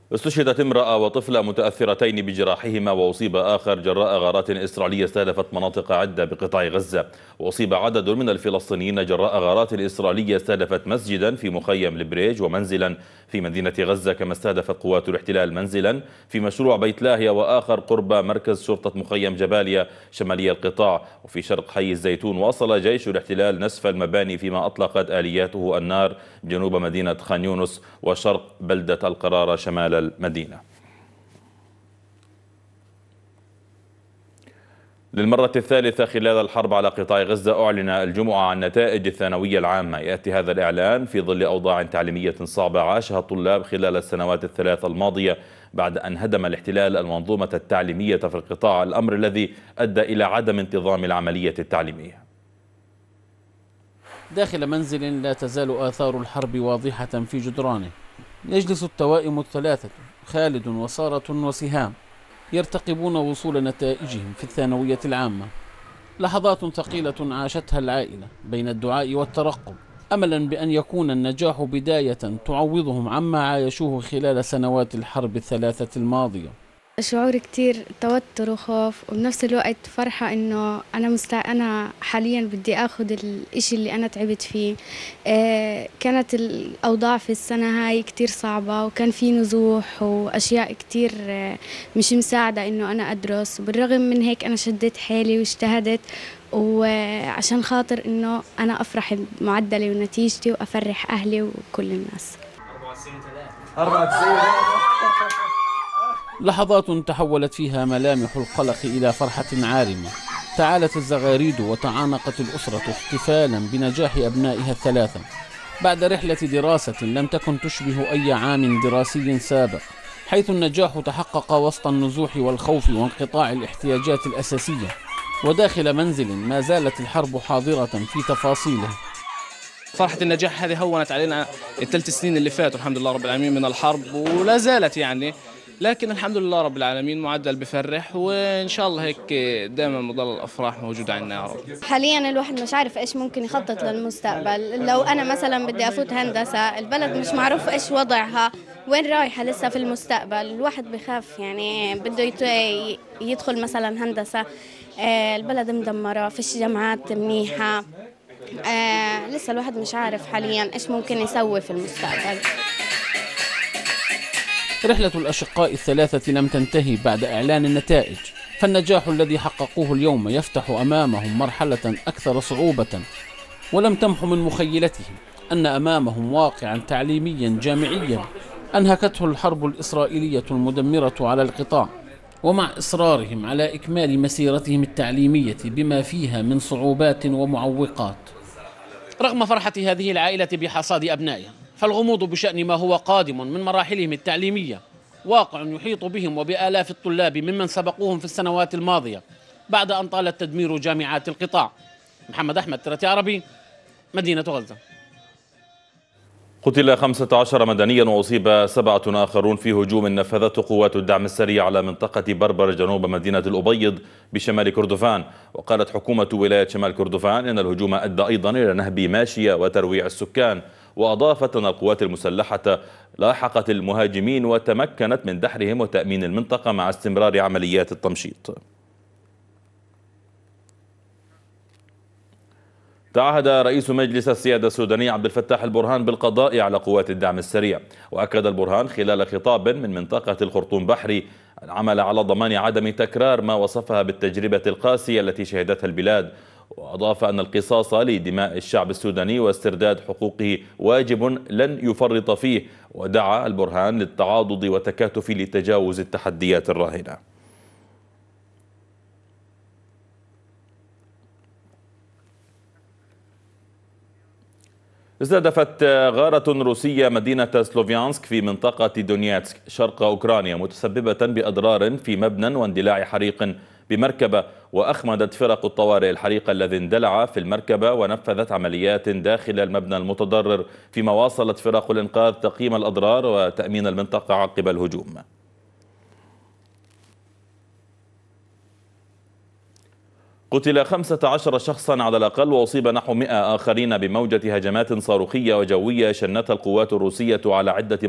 استشهدت امرأة وطفلة متأثرتين بجراحهما وأصيب آخر جراء غارات إسرائيلية استهدفت مناطق عدة بقطاع غزة. وأصيب عدد من الفلسطينيين جراء غارات إسرائيلية استهدفت مسجدا في مخيم البريج ومنزلا في مدينة غزة، كما استهدفت قوات الاحتلال منزلا في مشروع بيت لاهيا وآخر قرب مركز شرطة مخيم جباليا شمالي القطاع. وفي شرق حي الزيتون واصل جيش الاحتلال نسف المباني فيما أطلقت آلياته النار جنوب مدينة خان يونس وشرق بلدة القرارة شمال المدينة. للمرة الثالثة خلال الحرب على قطاع غزة أعلن الجمعة عن نتائج الثانوية العامة. يأتي هذا الإعلان في ظل أوضاع تعليمية صعبة عاشها الطلاب خلال السنوات الثلاث الماضية بعد أن هدم الاحتلال المنظومة التعليمية في القطاع، الأمر الذي أدى إلى عدم انتظام العملية التعليمية. داخل منزل لا تزال آثار الحرب واضحة في جدرانه، يجلس التوائم الثلاثة خالد وسارة وسهام يرتقبون وصول نتائجهم في الثانوية العامة. لحظات ثقيلة عاشتها العائلة بين الدعاء والترقب، أملا بأن يكون النجاح بداية تعوضهم عما عايشوه خلال سنوات الحرب الثلاثة الماضية. شعور كتير توتر وخوف، وبنفس الوقت فرحة إنه أنا حاليا بدي أخذ الإشي اللي أنا تعبت فيه. كانت الأوضاع في السنة هاي كتير صعبة، وكان في نزوح وأشياء كتير مش مساعدة إنه أنا أدرس. بالرغم من هيك أنا شديت حيلي واجتهدت، وعشان خاطر إنه أنا أفرح بمعدلي ونتيجتي وأفرح أهلي وكل الناس. 94 لحظات تحولت فيها ملامح القلق إلى فرحة عارمة. تعالت الزغاريد وتعانقت الأسرة احتفالا بنجاح أبنائها الثلاثة بعد رحلة دراسة لم تكن تشبه أي عام دراسي سابق، حيث النجاح تحقق وسط النزوح والخوف وانقطاع الاحتياجات الأساسية وداخل منزل ما زالت الحرب حاضرة في تفاصيله. فرحة النجاح هذه هونت علينا الثلاث سنين اللي فاتوا الحمد لله رب العالمين من الحرب، ولا زالت يعني، لكن الحمد لله رب العالمين معدل بفرح، وإن شاء الله هيك دائما مضل الأفراح موجودة عندنا يا رب. حاليا الواحد مش عارف إيش ممكن يخطط للمستقبل. لو أنا مثلا بدي أفوت هندسة، البلد مش معروف إيش وضعها، وين رايحة لسه في المستقبل. الواحد بخاف يعني بده يدخل مثلا هندسة، البلد مدمرة، فيش جامعات منيحة. لسه الواحد مش عارف حاليا إيش ممكن يسوي في المستقبل. رحلة الأشقاء الثلاثة لم تنتهي بعد إعلان النتائج، فالنجاح الذي حققوه اليوم يفتح أمامهم مرحلة أكثر صعوبة، ولم تمح من مخيلتهم أن أمامهم واقعا تعليميا جامعيا أنهكته الحرب الإسرائيلية المدمرة على القطاع، ومع إصرارهم على إكمال مسيرتهم التعليمية بما فيها من صعوبات ومعوقات. رغم فرحة هذه العائلة بحصاد أبنائها، فالغموض بشأن ما هو قادم من مراحلهم التعليمية واقع يحيط بهم وبآلاف الطلاب ممن سبقوهم في السنوات الماضية بعد أن طال تدمير جامعات القطاع. محمد أحمد، ترتي عربي، مدينة غزة. قتل 15 مدنيا وأصيب 7 آخرون في هجوم نفذته قوات الدعم السريع على منطقة بربر جنوب مدينة الأبيض بشمال كردفان. وقالت حكومة ولاية شمال كردفان إن الهجوم أدى أيضا إلى نهب ماشية وترويع السكان، وأضافت أن القوات المسلحة لاحقت المهاجمين وتمكنت من دحرهم وتأمين المنطقة مع استمرار عمليات التمشيط. تعهد رئيس مجلس السيادة السوداني عبد الفتاح البرهان بالقضاء على قوات الدعم السريع. وأكد البرهان خلال خطاب من منطقة الخرطوم بحري العمل على ضمان عدم تكرار ما وصفها بالتجربة القاسية التي شهدتها البلاد. وأضاف أن القصاص لدماء الشعب السوداني واسترداد حقوقه واجب لن يفرط فيه. ودعا البرهان للتعاضد والتكاتف لتجاوز التحديات الراهنة. استهدفت غارة روسية مدينة سلوفيانسك في منطقة دونيتسك شرق أوكرانيا متسببة بأضرار في مبنى واندلاع حريق بمركبة، وأخمدت فرق الطوارئ الحريق الذي اندلع في المركبة ونفذت عمليات داخل المبنى المتضرر، فيما واصلت فرق الإنقاذ تقييم الأضرار وتأمين المنطقة عقب الهجوم. قتل 15 شخصا على الأقل وأصيب نحو 100 آخرين بموجة هجمات صاروخية وجوية شنتها القوات الروسية على عدة